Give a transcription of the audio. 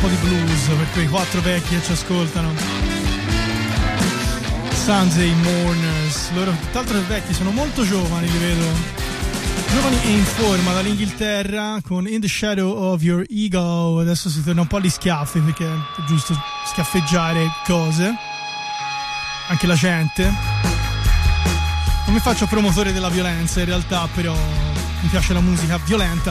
po' di blues per quei 4 vecchi che ci ascoltano. Sunday Mourners, loro tutt'altro che vecchi, sono molto giovani, li vedo. Giovani e in forma dall'Inghilterra con In the Shadow of Your Ego. Adesso si torna un po' agli schiaffi perché è giusto schiaffeggiare cose, anche la gente. Non mi faccio promotore della violenza in realtà, però mi piace la musica violenta.